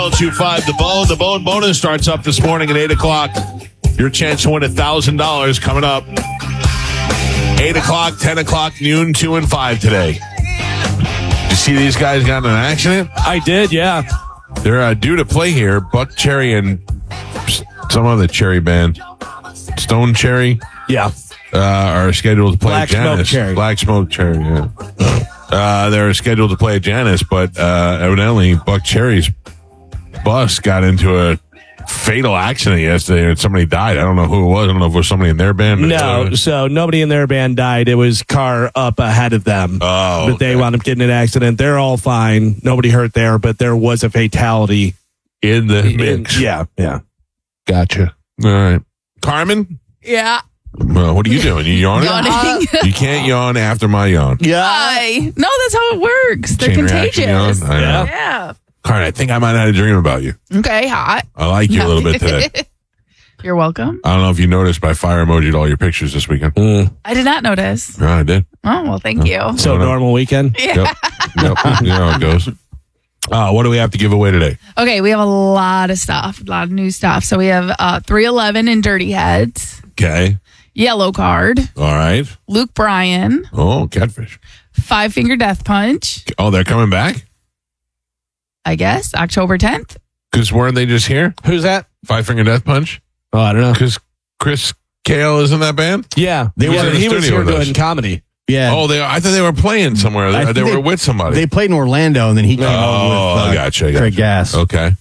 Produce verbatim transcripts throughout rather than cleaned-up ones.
two five The Bone. The Bone bonus starts up this morning at eight o'clock. Your chance to win one thousand dollars coming up. eight o'clock, ten o'clock, noon, two and five today. You see these guys got in an accident? I did, yeah. They're uh, due to play here. Buck Cherry and some other Cherry band, Stone Cherry, Yeah. uh, are scheduled to play Black at Janice. Smoke Cherry. Black Smoke Cherry, yeah. Uh, they're scheduled to play at Janice, but uh, evidently Buck Cherry's bus got into a fatal accident yesterday and somebody died. I don't know who it was. I don't know if it was somebody in their band. No, uh, so nobody in their band died. It was car up ahead of them. Oh, But they okay. wound up getting in an accident. They're all fine. Nobody hurt there, but there was a fatality. in the In- mix. yeah, yeah. Gotcha. All right. Carmen? Yeah. Well, what are you doing? You yawning? Yawning. You can't yawn after my yawn. Hi. No, that's how it works. They're Chain reaction contagious. yawn? I know. Yeah. Carmen, I think I might have had a dream about you. Okay, hot. I like you a little bit today. You're welcome. I don't know if you noticed, but I fire emoji'd all your pictures this weekend. I did not notice. Yeah, I did. Oh, well, thank you. So normal weekend. Yep. Yep. You know how it goes. Uh, what do we have to give away today? Okay, we have a lot of stuff, a lot of new stuff. So we have uh, three eleven and Dirty Heads, Okay. Yellow Card, All right. Luke Bryan, Oh, catfish. Five Finger Death Punch, Oh, they're coming back? I guess, October tenth. Because weren't they just here? Who's that? Five Finger Death Punch? Oh, I don't know. Because Chris Kale is in that band? Yeah, He was were- in the he was studio here with us. doing comedy. Yeah. Oh, they. I thought they were playing somewhere. I They, think they were they- with somebody. They played in Orlando, and then he came Oh, over with uh, gotcha, gotcha. Craig Gass. Okay.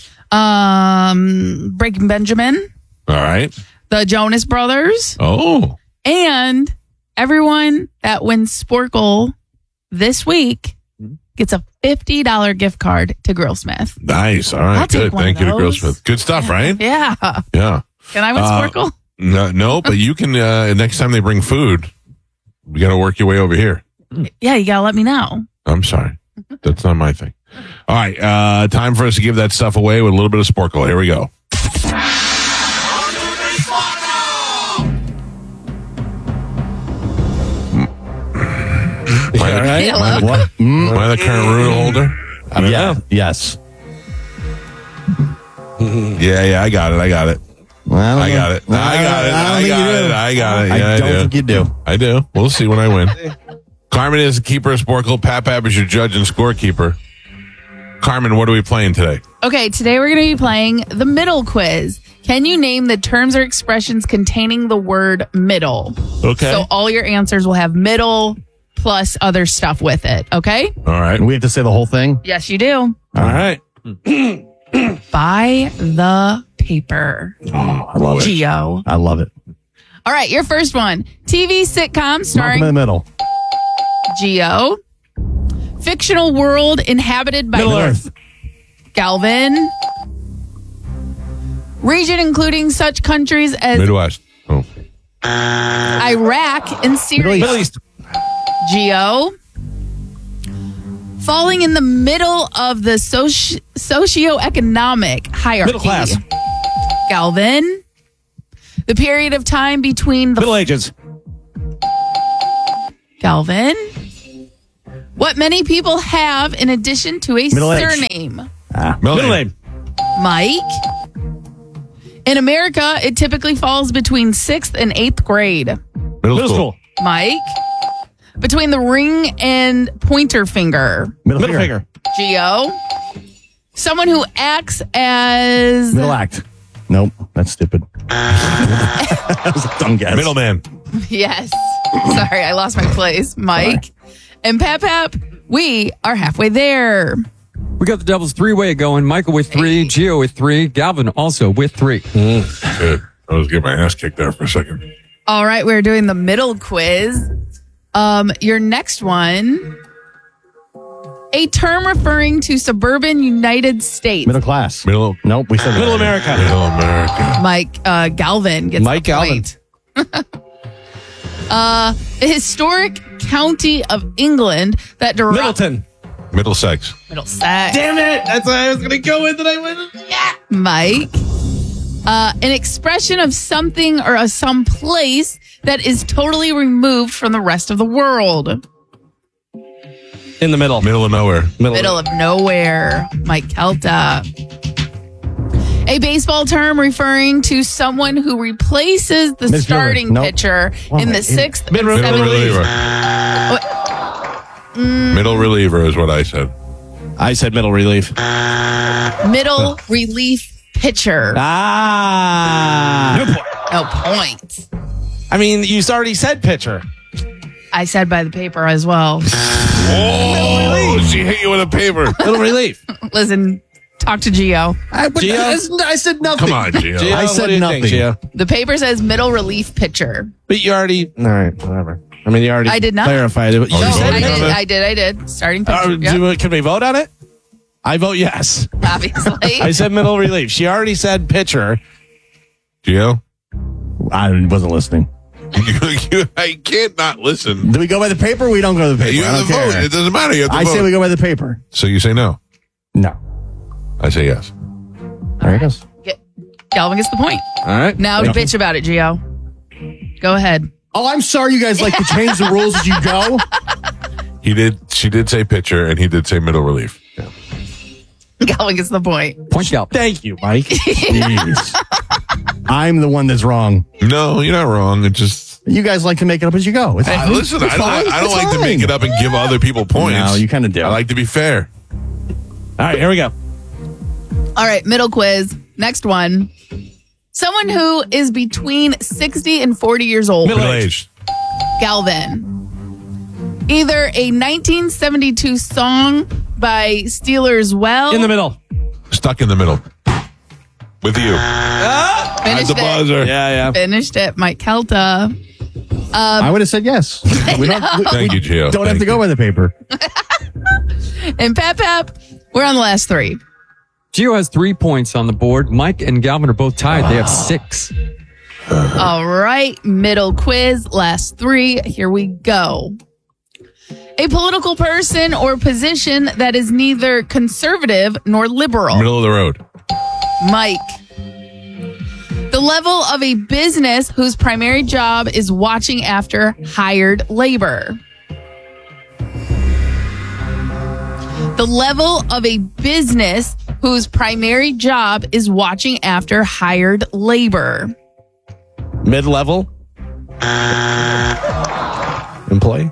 Um, Breaking Benjamin, All right. the Jonas Brothers, Oh. and everyone that wins Sporkle this week gets a fifty dollars gift card to Grillsmith. Nice. All right. I'll take Good. one Thank of you to those. Grillsmith. Good stuff, right? Yeah. Yeah. Can I win Uh, Sporkle? No, no, but you can, uh, next time they bring food, you got to work your way over here. Yeah, you gotta let me know. I'm sorry. That's not my thing. All right. Uh, time for us to give that stuff away with a little bit of Sporkle. Here we go. Am I the, right? am I the, What? Mm, am I the current rule holder? I don't yeah. know. Yes. Yeah, yeah, I got it. I got it. Well, I, don't I know. got it. I got it. I don't I think got you do. it. I got it. I Yeah, I don't do. think you do. I do. We'll see when I win. Carmen is the keeper of Sporkle. Pap Pap is your judge and scorekeeper. Carmen, what are we playing today? Okay, today we're going to be playing the middle quiz. Can you name the terms or expressions containing the word middle? Okay. So all your answers will have middle plus other stuff with it. Okay? All right. We have to say the whole thing. Yes, you do. All right. Buy the paper. Oh, I love it. Geo. I love it. All right, your first one. T V sitcom Malcolm in the starring middle. Geo. Fictional world inhabited by Middle Earth. Galvin. Region including such countries as Midwest. Oh. Iraq and Syria. Middle East. Geo. Falling in the middle of the soci- socioeconomic hierarchy. Middle class. Galvin. The period of time between the Middle Ages. Galvin. What many people have in addition to a Middle age. surname. Ah. Middle name. Mike. In America, it typically falls between sixth and eighth grade. Middle, Middle school. school. Mike. Between the ring and pointer finger. Middle, Middle finger. finger. Geo. Someone who acts as Middle act. Nope. That's stupid. That was a dumb guess. Middleman. yes. Sorry, I lost my place. Mike. And Pap Pap, we are halfway there. We got the Devil's three-way going. Michael with three, Gio with three, Galvin also with three. Good. I was getting my ass kicked there for a second. All right, we're doing the middle quiz. Um, your next one. A term referring to suburban United States. Middle class. Middle. Nope. We said Middle that. America. Middle America. Mike uh, Galvin gets Mike the Galvin. point. uh, a historic county of England that derives Middleton. Middlesex. Middlesex. Damn it. That's what I was going to go with. And I went. Mike. Uh, an expression of something or a some place that is totally removed from the rest of the world. In the middle. Middle of nowhere. Middle. Middle of nowhere. Mike Kelta. A baseball term referring to someone who replaces the Midfielder. starting Nope. pitcher Oh, in the in- sixth Mid- and Middle Middle seventh. reliever. Middle reliever is what I said. I said middle relief. Middle relief pitcher. Ah. No point. I mean, you already said pitcher. I said by the paper as well. Oh, she hit you with a paper. Middle relief. Listen, talk to Gio. I, but Gio? I, I said nothing. Come on, Gio. Gio, I what said do you nothing. think, Gio? The paper says middle relief pitcher. But you already. All right, whatever. I mean, you already I did not. clarified it. Oh, You you No, said voted I on did. it? I did. I did. Starting pitcher. Uh, Yep, do- Can we vote on it? I vote yes. obviously. I said middle relief. She already said pitcher. Gio? I wasn't listening. You, you, I can't not listen. Do we go by the paper or we don't go by the paper? You I have don't to vote. care. It doesn't matter. You have to I vote. say we go by the paper. So you say no. No. I say yes. There it goes. Get, Galvin gets the point. All right. Now Thank bitch about it, Gio. Go ahead. Oh, I'm sorry you guys like to change the rules as you go. He did. She did say pitcher, and he did say middle relief. Yeah. Galvin gets the point. Point out. Thank you, Mike. Jeez. I'm the one that's wrong. No, you're not wrong. It just You guys like to make it up as you go. It's I, fine. listen. It's I don't. fine. I don't It's like to make fine. it up and give other people points. No, you kinda do. I like to be fair. All right, here we go. All right, middle quiz. Next one. Someone who is between sixty and forty years old. Middle Middle age. aged. Galvin. Either a nineteen seventy-two song by Steelers Well. In the middle. Stuck in the middle. With you. At Finished the it. buzzer. Yeah, yeah. Finished it. Mike Kelta. I would have said yes. We don't, we, Thank you, Gio. don't have Thank to go you. by the paper. And Pep Pep, we're on the last three. Gio has three points on the board. Mike and Galvin are both tied. They have six. All right, middle quiz, last three. Here we go. A political person or position that is neither conservative nor liberal. Middle of the road. Mike. The level of a business whose primary job is watching after hired labor. The level of a business whose primary job is watching after hired labor. Mid-level. Employee.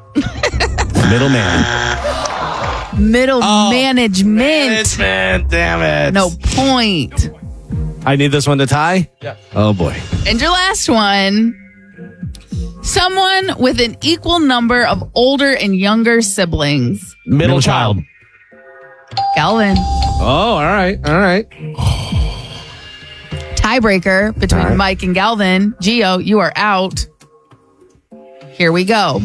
Middleman. Middle Oh, management. Management, damn it. No point. I need this one to tie? Yeah. Oh, boy. And your last one. Someone with an equal number of older and younger siblings. Middle, Middle child. child. Galvin. Oh, all right. All right. Tiebreaker between All right. Mike and Galvin. Gio, you are out. Here we go.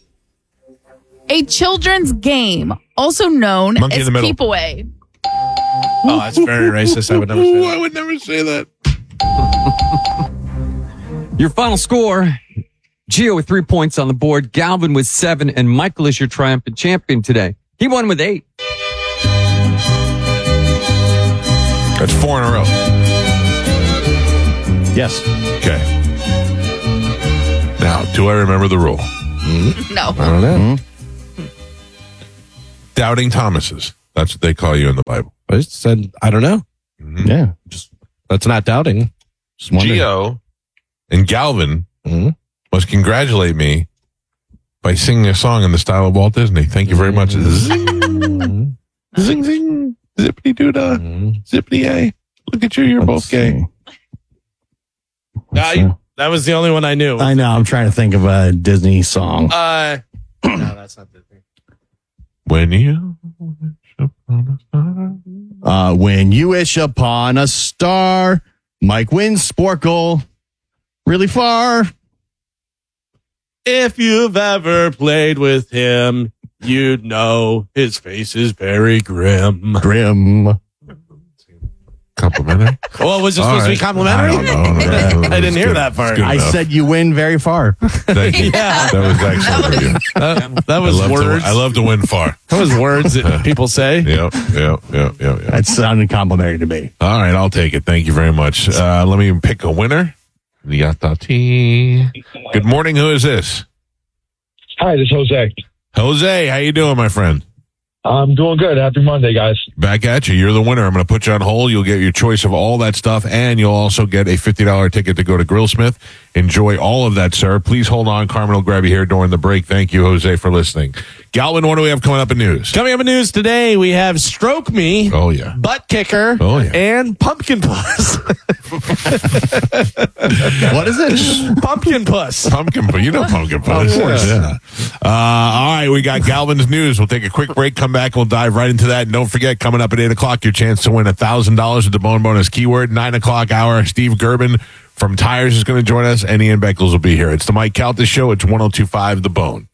A children's game, also known Monkey in as the middle. Keep Away. Oh, that's very racist. I would never say Ooh, that. I would never say that. Your final score, Gio with three points on the board, Galvin with seven, and Michael is your triumphant champion today. He won with eight. That's four in a row. Yes. Okay. Now, do I remember the rule? No. I don't know. Doubting Thomases. That's what they call you in the Bible. I just said, I don't know. Yeah. Just That's not doubting. Just wondering. Gio and Galvin Mhm. must congratulate me by singing a song in the style of Walt Disney. Thank you very much. Zing, zing, zing, zippity doo dah, zippity a. Look at you, you're Let's both gay. see. Uh, you- that was the only one I knew. I know. I'm trying to think of a Disney song. Uh, no, that's not Disney. When you Uh, when you wish upon a star, Mike wins Sporkle really far. If you've ever played with him, you'd know his face is very grim. Grim. complimentary. Oh, was it All supposed to right. be complimentary? I don't know. I, don't know. I didn't hear Good. that part. It's good I enough. said you win very far. Thank you. Yeah. That was excellent of you. That, that I was love, words. to, I love to win far. that was words that people say. Yep, yep, yep, yep, yep. That sounded complimentary to me. All right, I'll take it. Thank you very much. Uh, let me pick a winner. Yatati. Good morning. Who is this? Hi, this is Jose. Jose, how you doing, my friend? I'm doing good. Happy Monday, guys. Back at you. You're the winner. I'm going to put you on hold. You'll get your choice of all that stuff, and you'll also get a fifty dollars ticket to go to Grillsmith. Enjoy all of that, sir. Please hold on. Carmen will grab you here during the break. Thank you, Jose, for listening. Galvin, what do we have coming up in news? Coming up in news today, we have Stroke Me, Oh, yeah. Butt Kicker, Oh, yeah. and Pumpkin Puss. What is it? Pumpkin Puss. Pumpkin Puss. You know Pumpkin Puss. Of course. Yeah. Uh, all right, we got Galvin's news. We'll take a quick break, come back, we'll dive right into that. And don't forget, coming up at eight o'clock, your chance to win one thousand dollars with the Bone Bonus keyword. nine o'clock hour, Steve Gerben from Tires is going to join us, and Ian Beckles will be here. It's the Mike Calta Show. It's one oh two point five The Bone.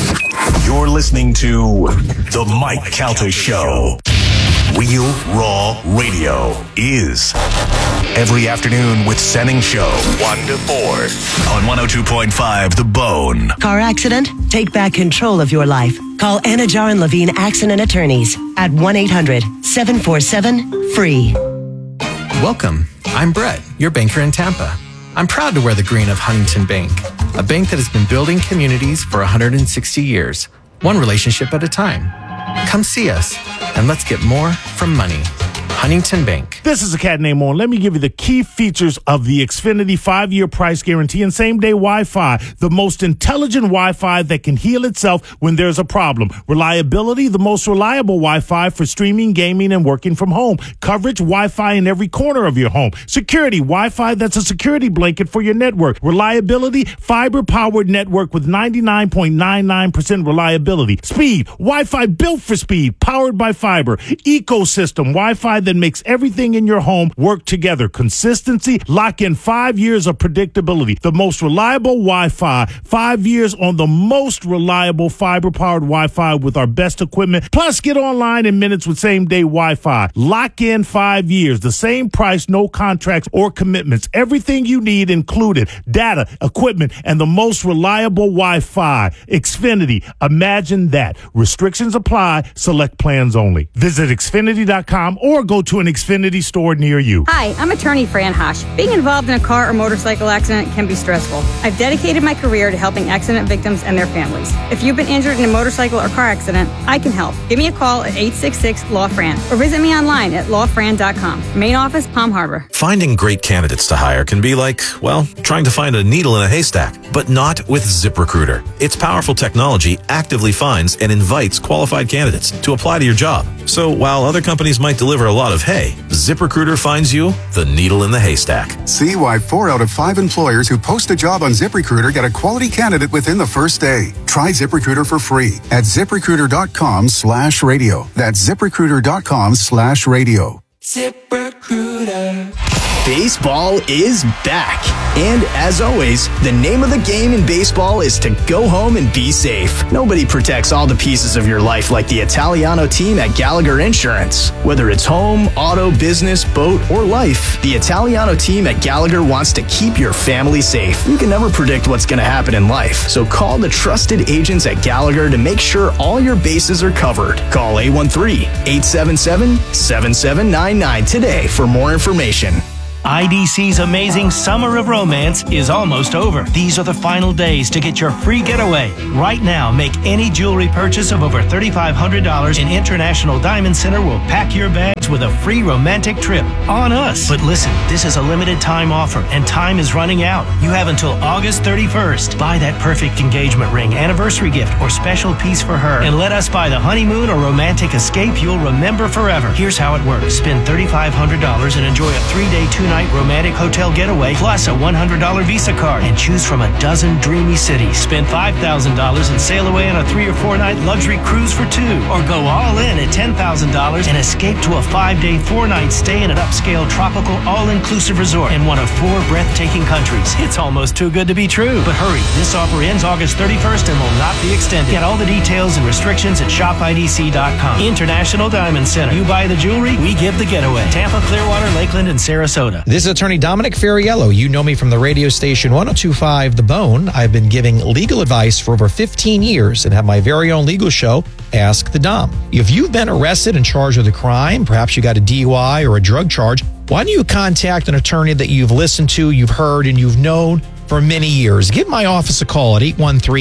You're listening to The Mike Calta Show. Real Raw Radio is every afternoon with Senning Show, one to four on one oh two point five The Bone. Car accident? Take back control of your life. Call Anajar and Levine Accident Attorneys at one eight hundred seven four seven free. Welcome. I'm Brett, your banker in Tampa. I'm proud to wear the green of Huntington Bank, a bank that has been building communities for one hundred sixty years, one relationship at a time. Come see us, and let's get more from money. Huntington Bank. This is a cat named On. Let me give you the key features of the Xfinity five-year price guarantee and same-day Wi-Fi, the most intelligent Wi-Fi that can heal itself when there's a problem. Reliability, the most reliable Wi-Fi for streaming, gaming, and working from home. Coverage, Wi-Fi in every corner of your home. Security, Wi-Fi that's a security blanket for your network. Reliability, fiber-powered network with ninety-nine point nine nine percent reliability. Speed, Wi-Fi built for speed, powered by fiber. Ecosystem, Wi-Fi that makes everything in your home work together. Consistency, lock in five years of predictability. The most reliable Wi-Fi, five years on the most reliable fiber-powered Wi-Fi with our best equipment. Plus, get online in minutes with same-day Wi-Fi. Lock in five years. The same price, no contracts or commitments. Everything you need included. Data, equipment, and the most reliable Wi-Fi. Xfinity. Imagine that. Restrictions apply. Select plans only. Visit Xfinity dot com or go to an Xfinity store near you. Hi, I'm attorney Fran Hosh. Being involved in a car or motorcycle accident can be stressful. I've dedicated my career to helping accident victims and their families. If you've been injured in a motorcycle or car accident, I can help. Give me a call at eight six six, L A W Fran or visit me online at law fran dot com. Main office, Palm Harbor. Finding great candidates to hire can be like, well, trying to find a needle in a haystack, but not with ZipRecruiter. Its powerful technology actively finds and invites qualified candidates to apply to your job. So while other companies might deliver a lot of hay, ZipRecruiter finds you the needle in the haystack. See why four out of five employers who post a job on ZipRecruiter get a quality candidate within the first day. Try ZipRecruiter for free at ZipRecruiter.com slash radio. That's ZipRecruiter.com slash radio. ZipRecruiter. Baseball is back. And as always, the name of the game in baseball is to go home and be safe. Nobody protects all the pieces of your life like the Italiano team at Gallagher Insurance. Whether it's home, auto, business, boat, or life, the Italiano team at Gallagher wants to keep your family safe. You can never predict what's going to happen in life. So call the trusted agents at Gallagher to make sure all your bases are covered. Call eight one three, eight seven seven, seven seven nine nine today for more information. I D C's amazing Summer of Romance is almost over. These are the final days to get your free getaway. Right now, make any jewelry purchase of over three thousand five hundred dollars in International Diamond Center will pack your bags with a free romantic trip on us. But listen, this is a limited time offer and time is running out. You have until August thirty-first. Buy that perfect engagement ring, anniversary gift, or special piece for her and let us buy the honeymoon or romantic escape you'll remember forever. Here's how it works. Spend three thousand five hundred dollars and enjoy a three-day, two-night romantic hotel getaway plus a one hundred dollars Visa card and choose from a dozen dreamy cities. Spend five thousand dollars and sail away on a three or four night luxury cruise for two, or go all in at ten thousand dollars and escape to a five day, four night stay in an upscale tropical all-inclusive resort in one of four breathtaking countries. It's almost too good to be true. But hurry, this offer ends August thirty-first and will not be extended. Get all the details and restrictions at shop I D C dot com. International Diamond Center. You buy the jewelry, we give the getaway. Tampa, Clearwater, Lakeland, and Sarasota. This is attorney Dominic Ferriello. You know me from the radio station one oh two point five The Bone. I've been giving legal advice for over fifteen years and have my very own legal show, Ask the Dom. If you've been arrested and charged with a crime, perhaps you got a D U I or a drug charge, why don't you contact an attorney that you've listened to, you've heard, and you've known for many years? Give my office a call at eight one three,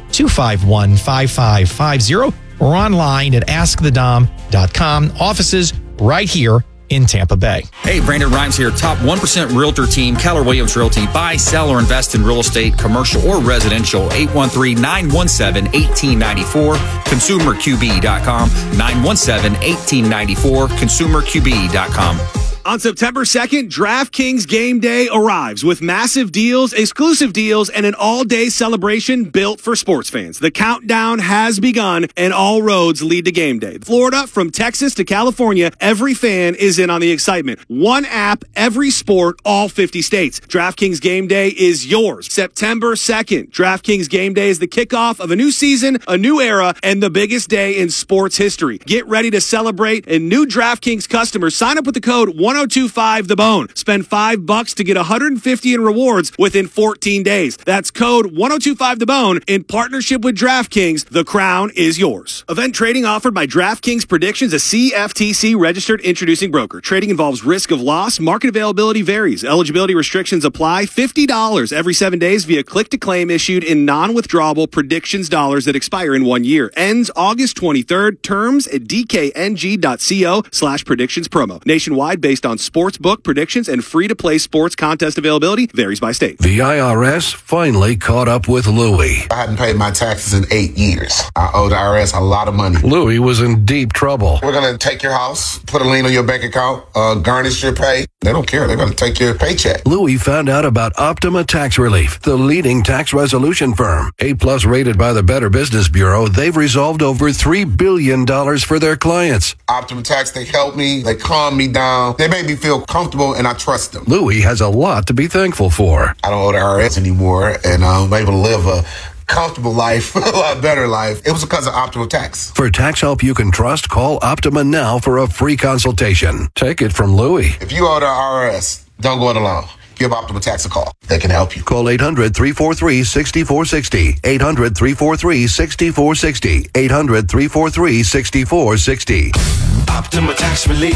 two five one, five five five zero or online at ask the dom dot com. Offices right here in Tampa Bay. Hey, Brandon Rhymes here. Top one percent Realtor team, Keller Williams Realty. Buy, sell, or invest in real estate, commercial or residential. eight one three, nine one seven, one eight nine four. consumer q b dot com. nine one seven, one eight nine four. consumer q b dot com. On September second, DraftKings Game Day arrives with massive deals, exclusive deals, and an all-day celebration built for sports fans. The countdown has begun, and all roads lead to Game Day. Florida, from Texas to California, every fan is in on the excitement. One app, every sport, all fifty states. DraftKings Game Day is yours. September second, DraftKings Game Day is the kickoff of a new season, a new era, and the biggest day in sports history. Get ready to celebrate, and new DraftKings customers sign up with the code one oh two five the bone. Spend five bucks to get one hundred fifty in rewards within fourteen days. That's code one oh two five the bone in partnership with DraftKings. The crown is yours. Event trading offered by DraftKings Predictions, a C F T C registered introducing broker. Trading involves risk of loss. Market availability varies. Eligibility restrictions apply. fifty dollars every seven days via click to claim issued in non-withdrawable predictions dollars that expire in one year. Ends August twenty-third. Terms at d k n g dot co slash predictions promo. Nationwide based on sportsbook predictions and free-to-play sports contest availability varies by state. The I R S finally caught up with Louie. I hadn't paid my taxes in eight years. I owe the I R S a lot of money. Louie was in deep trouble. We're going to take your house, put a lien on your bank account, uh, garnish your pay. They don't care. They're going to take your paycheck. Louie found out about Optima Tax Relief, the leading tax resolution firm. A-plus rated by the Better Business Bureau, they've resolved over three billion dollars for their clients. Optima Tax, they help me. They calm me down. They make me feel comfortable, and I trust them. Louie has a lot to be thankful for. I don't owe the I R S anymore, and I'm able to live a comfortable life, a lot better life. It was because of Optima Tax. For tax help you can trust, call Optima now for a free consultation. Take it from Louie. If you owe the I R S, don't go it alone. Give Optima Tax a call. They can help you. Call eight hundred, three four three, six four six zero. eight hundred, three four three, six four six zero. eight hundred, three four three, six four six zero. Optima Tax Relief.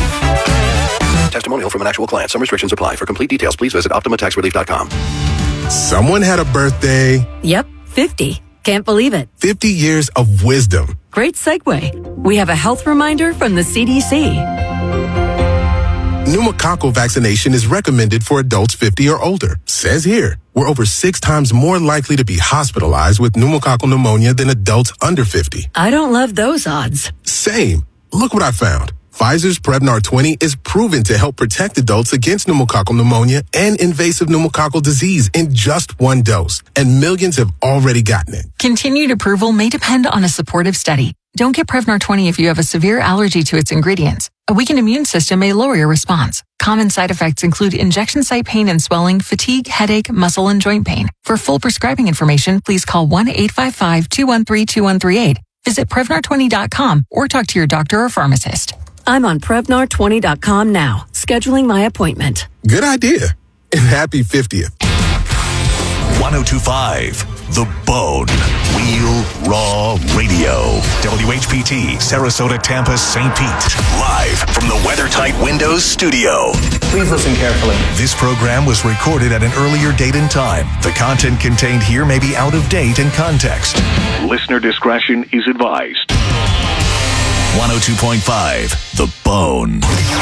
Testimonial from an actual client. Some restrictions apply. For complete details, please visit optima tax relief dot com. Someone had a birthday. Yep, fifty. Can't believe it. fifty years of wisdom. Great segue. We have a health reminder from the C D C. Pneumococcal vaccination is recommended for adults fifty or older. Says here, we're over six times more likely to be hospitalized with pneumococcal pneumonia than adults under fifty. I don't love those odds. Same. Look what I found. Pfizer's Prevnar twenty is proven to help protect adults against pneumococcal pneumonia and invasive pneumococcal disease in just one dose. And millions have already gotten it. Continued approval may depend on a supportive study. Don't get Prevnar twenty if you have a severe allergy to its ingredients. A weakened immune system may lower your response. Common side effects include injection site pain and swelling, fatigue, headache, muscle, and joint pain. For full prescribing information, please call one eight five five, two one three, two one three eight. Visit Prevnar twenty dot com or talk to your doctor or pharmacist. I'm on Prevnar twenty dot com now, scheduling my appointment. Good idea. And happy fiftieth. ten twenty-five The Bone. Real Raw Radio. W H P T, Sarasota, Tampa, Saint Pete. Live from the WeatherTight Windows studio. Please listen carefully. This program was recorded at an earlier date and time. The content contained here may be out of date and context. Listener discretion is advised. one oh two point five The Bone.